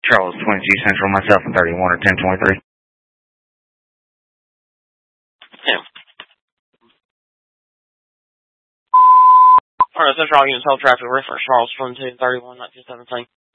Charles 22 Central, myself and 31 or 1023. Yeah. Alright, Central Units Hold Traffic Reference Charles 22 31 1917.